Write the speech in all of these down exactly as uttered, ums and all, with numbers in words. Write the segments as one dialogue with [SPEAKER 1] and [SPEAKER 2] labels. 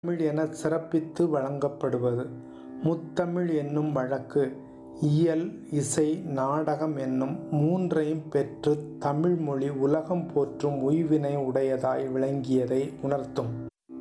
[SPEAKER 1] தமிழ் என சிறப்பித்து வழங்கப்படுவது. முத்தமிழ் என்னும் வழக்கு இயல், இசை, நாடகம் என்னும் மூன்றையும் பெற்று தமிழ் மொழி உலகம் போற்றும் உய்வினை உடையதாய் விளங்கியதை உணர்த்தும்.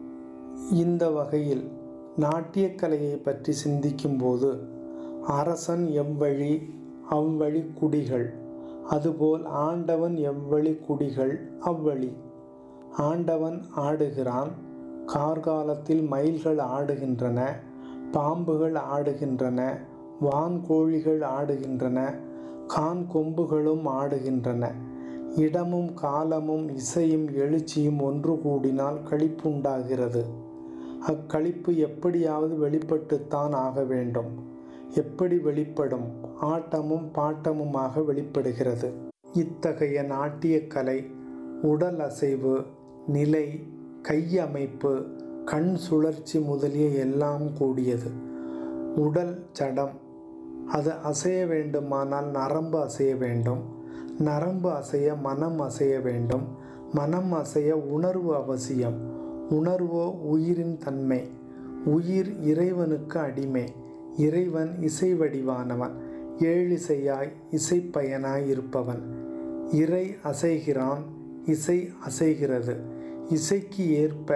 [SPEAKER 1] இந்த வகையில் நாட்டியக்கலையைப் பற்றி சிந்திக்கும்போது அரசன் எவ்வழி அவ்வழி குடிகள், அதுபோல் ஆண்டவன் எவ்வழி குடிகள் அவ்வழி. ஆண்டவன் ஆடுகிறான். கார்காலத்தில் மயில்கள் ஆடுகின்றன, பாம்புகள் ஆடுகின்றன, வான்கோழிகள் ஆடுகின்றன, கான் கொம்புகளும் ஆடுகின்றன. இடமும் காலமும் இசையும் எழுச்சியும் ஒன்று கூடினால் களிப்புண்டாகிறது. அக்களிப்பு எப்படியாவது வெளிப்பட்டுத்தான் ஆக வேண்டும். எப்படி வெளிப்படும்? ஆட்டமும் பாட்டமுமாக வெளிப்படுகிறது. இத்தகைய நாட்டியக்கலை உடல் அசைவு, நிலை, கையமைப்பு, கண் சுழற்சி முதலிய எல்லாம் கூடியது. உடல் ஜடம். அது அசைய வேண்டுமானால் நரம்பு அசைய வேண்டும். நரம்பு அசைய மனம் அசைய வேண்டும். மனம் அசைய உணர்வு அவசியம். உணர்வோ உயிரின் தன்மை. உயிர் இறைவனுக்கு அடிமை. இறைவன் இசை வடிவானவன். ஏழிசையாய் இசைப்பயனாய் இருப்பவன். இறை அசைகிறான், இசை அசைகிறது. இசைக்கு ஏற்ப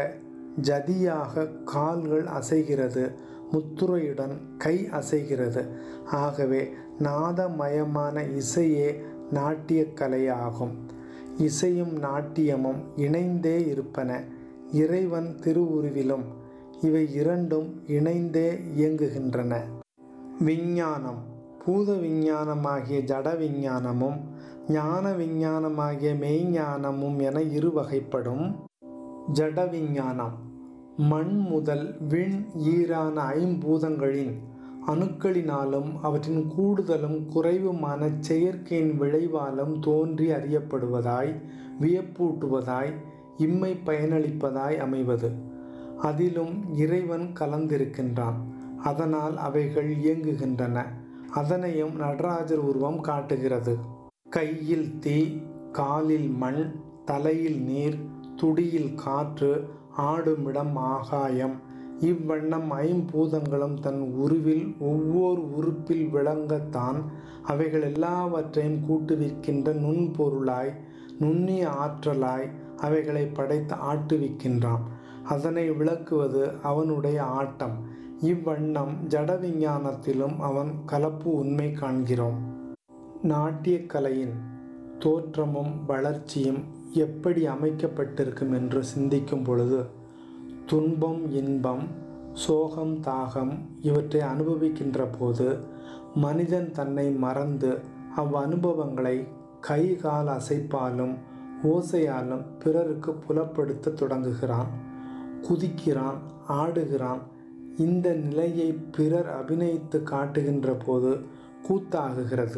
[SPEAKER 1] ஜதியாக கால்கள் அசைகிறது, முத்துரையுடன் கை அசைகிறது. ஆகவே நாதமயமான இசையே நாட்டியக்கலையாகும். இசையும் நாட்டியமும் இணைந்தே இருப்பன. இறைவன் திருவுருவிலும் இவை இரண்டும் இணைந்தே இயங்குகின்றன. விஞ்ஞானம். பூத விஞ்ஞானமாகிய ஜட விஞ்ஞானமும் ஞான விஞ்ஞானமாகிய மெய்ஞானமும் என இரு வகைப்படும். ஜட விஞ்ஞானம் மண் முதல் விண் ஈரான ஐம்பூதங்களின் அணுக்களினாலும் அவற்றின் கூடுதலும் குறைவுமான செயற்கையின் விளைவாலும் தோன்றி அறியப்படுவதாய், வியப்பூட்டுவதாய், இம்மை பயனளிப்பதாய் அமைவது. அதிலும் இறைவன் கலந்திருக்கின்றான். அதனால் அவைகள் இயங்குகின்றன. அதனையும் நடராஜர் உருவம் காட்டுகிறது. கையில் தீ, காலில் மண், தலையில் நீர், துடியில் காற்று, ஆடுமிடம் ஆகாயம். இவ்வண்ணம் ஐம்பூதங்களும் தன் உருவில் ஒவ்வொரு உறுப்பில் விளங்கத்தான் அவைகள் எல்லாவற்றையும் கூட்டுவிக்கின்ற நுண்பொருளாய், நுண்ணிய ஆற்றலாய் அவைகளை படைத்து ஆட்டுவிக்கின்றான். அதனை விளக்குவது அவனுடைய ஆட்டம். இவ்வண்ணம் ஜட விஞ்ஞானத்திலும் அவன் கலப்பு உண்மை காண்கிறோம். நாட்டியக்கலையின் தோற்றமும் வளர்ச்சியும் எப்படி அமைக்கப்பட்டிருக்கும் என்று சிந்திக்கும் பொழுது துன்பம், இன்பம், சோகம், தாகம் இவற்றை அனுபவிக்கின்ற போது மனிதன் தன்னை மறந்து அவ்வனுபவங்களை கை கால் அசைப்பாலும் ஓசையாலும் பிறருக்கு புலப்படுத்த தொடங்குகிறான். குதிக்கிறான், ஆடுகிறான். இந்த நிலையை பிறர் அபிநயித்து காட்டுகின்ற போது கூத்தாகுகிறது.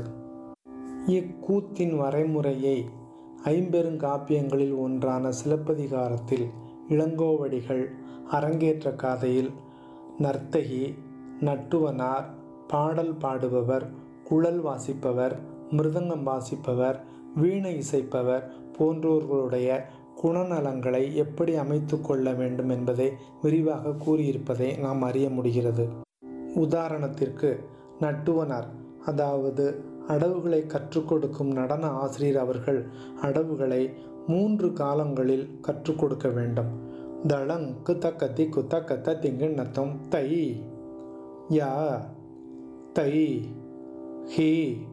[SPEAKER 1] இக்கூத்தின் வரைமுறையை ஐம்பெருங்காப்பியங்களில் ஒன்றான சிலப்பதிகாரத்தில் இளங்கோவடிகள் அரங்கேற்ற காதையில் நர்த்தகி, நட்டுவனார், பாடல் பாடுபவர், குழல் வாசிப்பவர், மிருதங்கம் வாசிப்பவர், வீணை இசைப்பவர் போன்றோர்களுடைய குணநலங்களை எப்படி அமைத்து கொள்ள வேண்டும் என்பதை விரிவாக கூறியிருப்பதை நாம் அறிய முடிகிறது. உதாரணத்திற்கு நட்டுவனார், அதாவது அடவுகளை கற்றுக் கொடுக்கும் நடன ஆசிரியர் அவர்கள் அடவுகளை மூன்று காலங்களில் கற்றுக் கொடுக்க வேண்டும். தளங் குத்தக்கத்தி குத்தக்கத்த திங்கிண்ணத்தம் தை யா தை he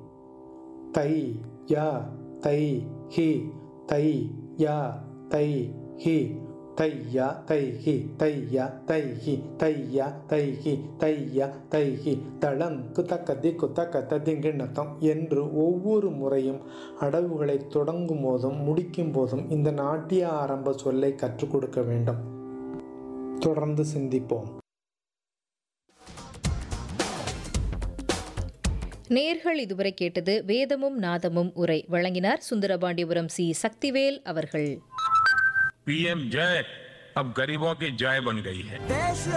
[SPEAKER 1] Thai yeah Thai he Thai yeah Thai he தையா தைஹி தையா தைஹி தையா தைஹி தையா தைஹி தளங் குத்தக்கத்தி குத்தக்கத்த திங்கிண்ணத்தம் என்று ஒவ்வொரு முறையும் அடவுகளை தொடங்கும் போதும் முடிக்கும் போதும் இந்த நாட்டிய ஆரம்ப சொல்லை கற்றுக் கொடுக்க வேண்டும். தொடர்ந்து சிந்திப்போம்.
[SPEAKER 2] நேர்கள் இதுவரை கேட்டது வேதமும் நாதமும் உரை. வழங்கினார் சுந்தரபாண்டியபுரம் சி சக்திவேல் அவர்கள்.
[SPEAKER 3] पीएम जय अब गरीबों की जय बन गई है.